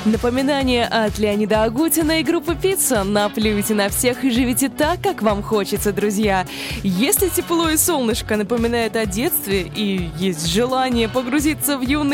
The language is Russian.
Напоминание от Леонида Агутина и группы «Пицца». Наплюйте на всех и живите так, как вам хочется, друзья. Если тепло и солнышко напоминает о детстве и есть желание погрузиться в юный